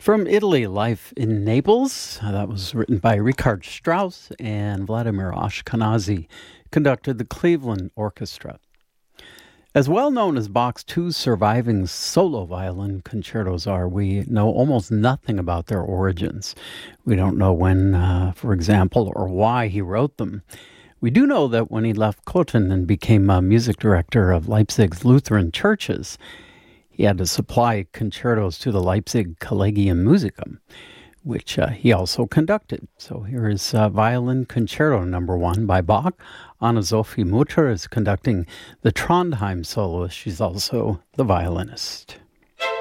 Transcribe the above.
From Italy, Life in Naples. That was written by Richard Strauss, and Vladimir Ashkenazy conducted the Cleveland Orchestra. As well known as Bach's two surviving solo violin concertos are, we know almost nothing about their origins. We don't know when, for example, or why he wrote them. We do know that when he left Cothen and became a music director of Leipzig's Lutheran churches, he had to supply concertos to the Leipzig Collegium Musicum, which he also conducted. So here is Violin Concerto No. 1 by Bach. Anna-Sophie Mutter is conducting the Trondheim soloist. She's also the violinist.